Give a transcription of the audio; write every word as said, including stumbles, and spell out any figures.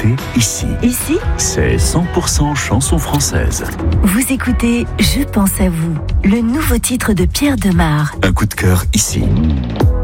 écoutez ici. Ici, C'est cent pour cent chanson française. vous écoutez Je pense à vous, le nouveau titre de Pierre Demar. Un coup de cœur ici.